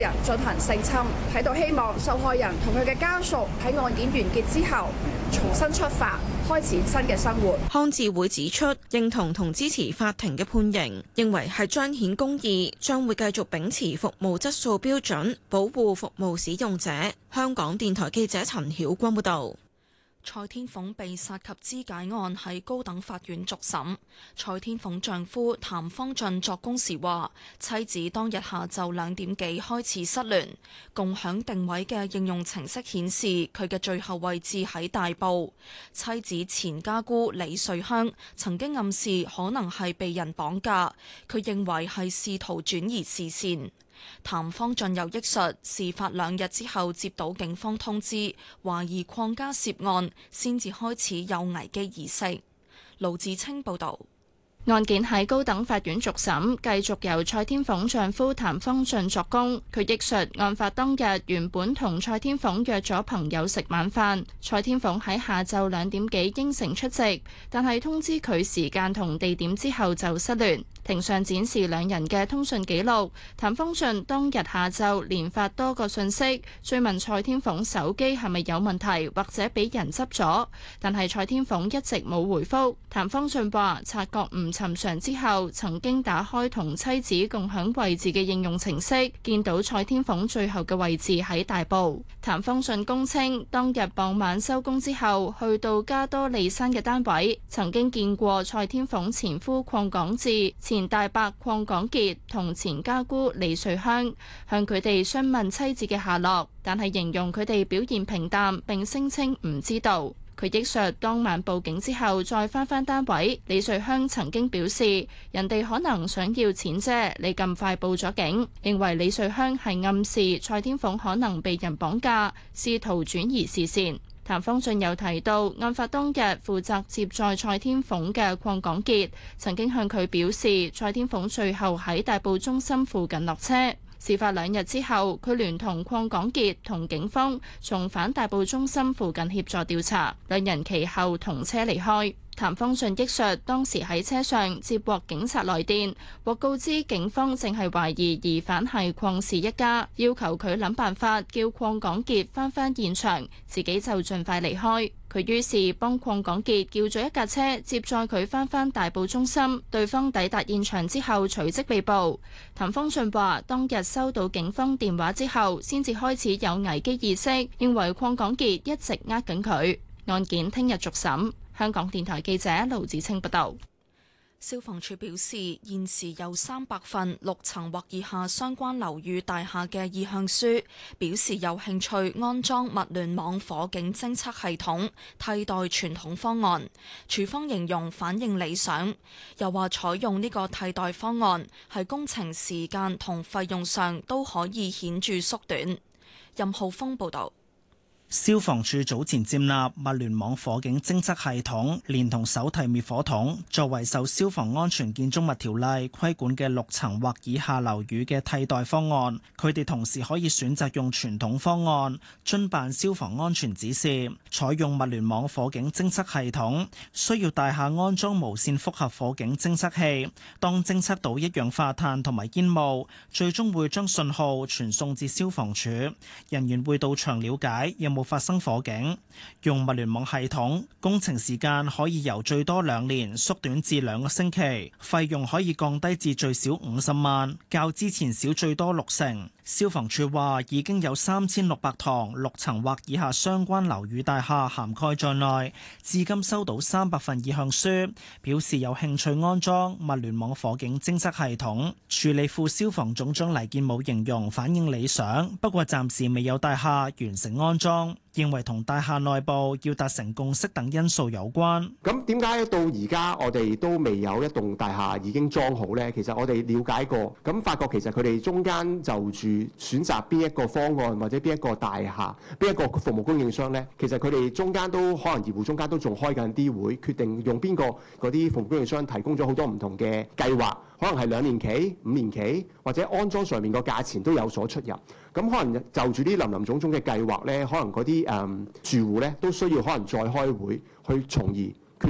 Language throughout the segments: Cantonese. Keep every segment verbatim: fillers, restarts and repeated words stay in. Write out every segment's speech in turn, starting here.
人進行性侵，喺度希望受害人同佢嘅家屬喺案件完結之後重新出發，開始新嘅生活。 康智會指出，認同同支持法庭嘅判刑，認為係彰顯公義，將會繼續秉持服務質素標準，保護服務使用者。香港電台記者陳曉君報導。 蔡天鳳被殺及肢解案喺高等法院續審。蔡天鳳丈夫譚方俊作供時話，妻子當日下晝兩點幾開始失聯，共享定位嘅應用程式顯示佢嘅最後位置喺大埔。妻子前家姑李瑞香曾經暗示可能係被人綁架，佢認為係試圖轉移視線。譚方俊又憶述，事發兩日之後接到警方通知，懷疑鄺家涉案，先至開始有危機意識。盧志清報道。 案件喺高等法院續審，繼續由蔡天鳳丈夫譚方俊作供。佢憶述，案發當日原本同蔡天鳳約咗朋友食晚飯，蔡天鳳喺下晝兩點幾應承出席，但係通知佢時間同地點之後就失聯。庭上展示兩人嘅通訊記錄，譚方俊當日下晝連發多個訊息，追問蔡天鳳手機係咪有問題或者俾人執咗，但係蔡天鳳一直冇回覆。譚方俊話察覺唔尋常之後，曾經打開同妻子共享位置嘅應用程式，見到蔡天鳳最後嘅位置喺大埔。譚方俊供稱，當日傍晚收工之後，去到加多利山嘅單位，曾經見過蔡天鳳前夫鄺港智、前大伯鄺港傑同前家姑李瑞香，向佢哋詢問妻子嘅下落，但係形容佢哋表現平淡，並聲稱唔知道。佢憶述當晚報警之後再返返單位，李瑞香曾經表示人哋可能想要錢啫，你咁快報咗警，認為李瑞香係暗示蔡天鳳可能被人綁架，試圖轉移視線。譚方俊又提到，案發當日負責接載蔡天鳳嘅鄺港傑曾經向佢表示，蔡天鳳最後喺大埔中心附近落車。事發兩日之後，佢聯同鄺港傑同警方重返大埔中心附近協助調查，兩人其後同車離開。譚方俊憶述，當時喺車上接獲警察來電，獲告知警方正係懷疑疑犯係鄺氏一家，要求佢諗辦法叫鄺港傑翻返現場，自己就盡快離開。佢於是幫鄺港傑叫咗一架車接載佢翻返大埔中心，對方抵達現場之後隨即被捕。譚方俊話，當日收到警方電話之後，先至開始有危機意識，認為鄺港傑一直呃緊佢。案件聽日續審。香港電台記者盧子清報道。 消防處表示，現時有三百份六層或以下相關樓宇大廈嘅意向書，表示有興趣安裝物聯網火警偵測系統，替代傳統方案。處方形容反應理想，又話採用呢個替代方案係工程時間同費用上都可以顯著縮短。任浩峰報道。 消防處早前接納物聯網火警偵測系統連同手提滅火筒作為受消防安全建築物條例規管嘅六層或以下樓宇嘅替代方案，佢哋同時可以選擇用傳統方案遵辦消防安全指示。採用物聯網火警偵測系統需要大廈安裝無線複合火警偵測器，當偵測到一氧化碳同埋煙霧，最終會將信號傳送至消防處，人員會到場了解有冇發生火警。用物聯網系統，工程時間可以由最多兩年縮短至兩個星期，費用可以降低至最少五十萬，較之前少最多六成。消防處話已經有三千六百幢六層或以下相關樓宇大廈涵蓋在內，至今收到三百份意向書，表示有興趣安裝物聯網火警偵測系統。處理副消防總長黎建武形容反應理想，不過暫時未有大廈完成安裝，認為同大廈內部要達成共識等因素有關。 咁點解到而家我哋都未有一棟大廈已經裝好呢？其實我哋了解過，咁發覺其實佢哋中間就住選擇邊一個方案或者邊一個大廈、邊一個服務供應商呢？其實佢哋中間都可能業戶中間都仲開緊啲會，決定用邊個嗰啲服務供應商提供咗好多唔同嘅計劃，可能係兩年期、五年期，或者安裝上面個價錢都有所出入。咁可能就住啲林林總總嘅計劃呢，可能嗰啲誒住戶呢都需要可能再開會去從而決定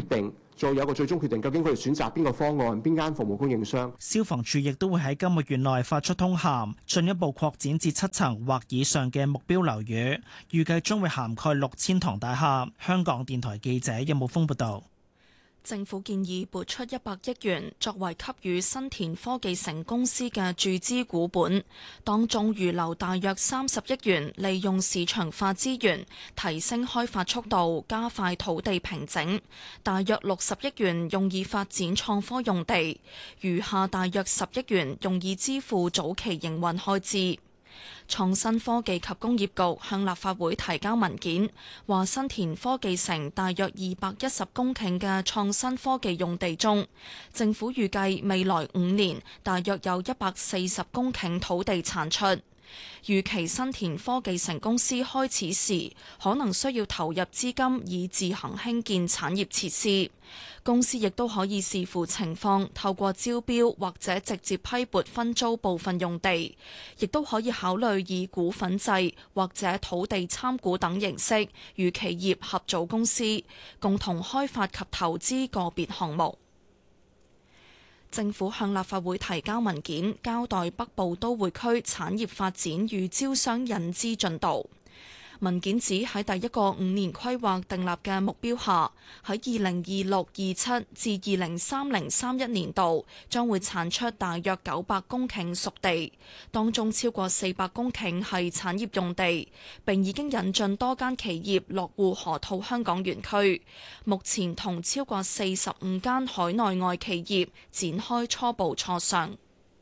再有個最終決定，究竟佢哋選擇邊個方案，邊間服務供應商。 消防處亦都會喺今個月內發出通函，進一步擴展至七層或以上嘅目標樓宇，預計將會涵蓋六千幢大廈。香港電台記者任慕峰報道。 政府建議撥出一百億元作為給予新田科技城公司嘅注資股本，當中預留大約三十億元，利用市場化資源提升開發速度，加快土地平整；大約六十億元用以發展創科用地，餘下大約十億元用以支付早期營運開支。創新科技及工業局向立法會提交文件，話新田科技城大約二百一十公頃嘅創新科技用地中，政府預計未來五年大約有一百四十公頃土地產出。預期新田科技城公司開始時，可能需要投入資金以自行興建產業設施。公司亦都可以視乎情況，透過招標或者直接批撥分租部分用地，亦都可以考慮以股份制或者土地參股等形式，與企業合組公司，共同開發及投資個別項目。政府向立法會提交文件，交代北部都會區產業發展與招商引資進度。文件指喺第一個五年規劃訂立嘅目標下，喺二零二六二七至二零三零三一年度將會產出大約九百公頃熟地，當中超過四百公頃係產業用地，並已經引進多間企業落戶河套香港園區，目前同超過四十五間海內外企業展開初步磋商。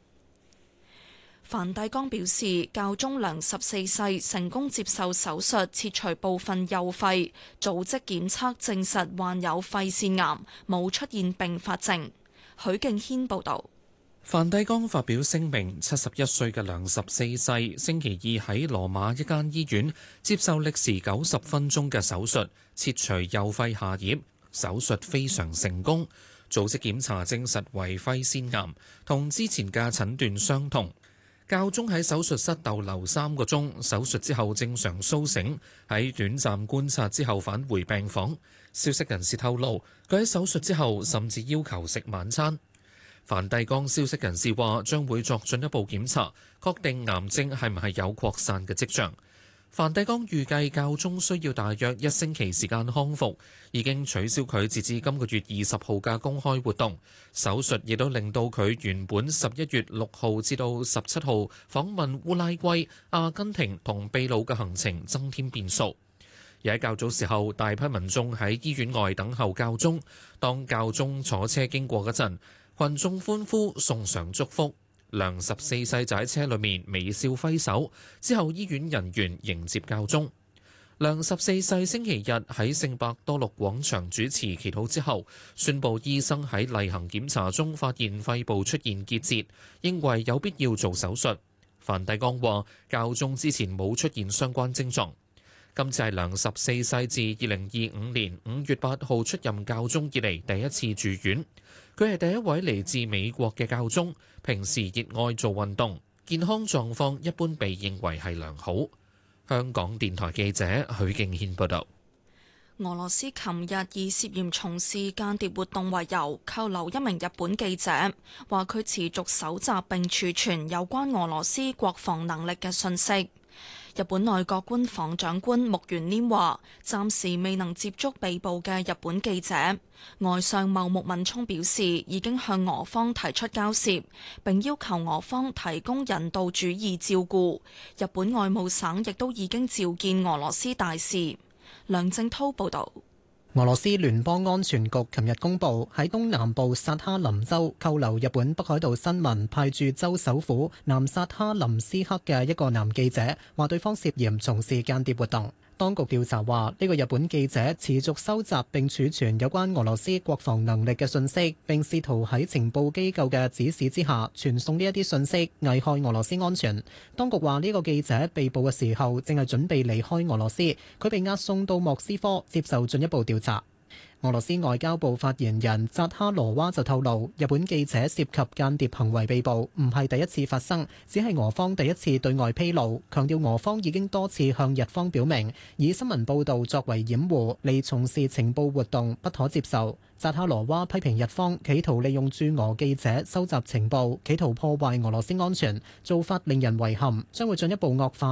梵蒂岡表示，教宗良十四世成功接受手術切除部分右肺，組織檢測證實患有肺腺癌，冇出現併發症。許敬軒報導。 梵蒂岡發表聲明，七十一歲嘅良十四世星期二喺羅馬一間醫院接受歷時九十分鐘嘅手術，切除右肺下葉，手術非常成功。組織檢查證實為肺腺癌，同之前嘅診斷相同。教宗喺手術室逗留三個鐘，手術之後正常甦醒，喺短暫觀察之後返回病房。消息人士透露，佢喺手術之後甚至要求食晚餐。梵蒂岡消息人士話，將會作進一步檢查，確定癌症係唔係有擴散嘅跡象。梵蒂岡預計教宗需要大約一星期時間康復，已經取消佢截至今個月二十號嘅公開活動。手術亦都令到佢原本十一月六號至到十七號訪問烏拉圭、阿根廷同秘魯嘅行程增添變數。而喺較早時候，大批民眾喺醫院外等候教宗。當教宗坐車經過嗰陣，群眾歡呼送上祝福。良十四世就喺車裏面微笑揮手，之後醫院人員迎接教宗。良十四世星期日喺聖伯多祿廣場主持祈禱之後，宣布醫生喺例行檢查中發現肺部出現結節，認為有必要做手術。梵蒂岡話教宗之前冇出現相關症狀。今次係良十四世自二零二五年五月八號出任教宗以嚟第一次住院。佢係第一位嚟自美國嘅教宗，平時熱愛做運動，健康狀況一般被認為係良好。香港電台記者許敬軒報導。 俄羅斯琴日以涉嫌從事間諜活動為由，扣留一名日本記者，話佢持續搜集並儲存有關俄羅斯國防能力嘅信息。日本內閣官房長官木原稔話，暫時未能接觸被捕嘅日本記者。外相茂木敏充表示，已經向俄方提出交涉，並要求俄方提供人道主義照顧。日本外務省亦都已經召見俄羅斯大使。梁正濤報道。 俄羅斯聯邦安全局琴日公布，喺東南部薩哈林州扣留日本北海道新聞派駐州首府南薩哈林斯克嘅一個男記者，話對方涉嫌從事間諜活動。當局調查話，呢個日本記者持續收集並儲存有關俄羅斯國防能力嘅信息，並試圖喺情報機構嘅指使之下傳送呢一啲信息，危害俄羅斯安全。當局話，呢個記者被捕嘅時候正係準備離開俄羅斯，佢被押送到莫斯科接受進一步調查。 俄羅斯外交部發言人扎哈羅娃就透露，日本記者涉及間諜行為被捕，唔係第一次發生，只係俄方第一次對外披露，強調俄方已經多次向日方表明，以新聞報導作為掩護嚟從事情報活動不可接受。扎哈羅娃批評日方企圖利用駐俄記者收集情報，企圖破壞俄羅斯安全，做法令人遺憾，將會進一步惡化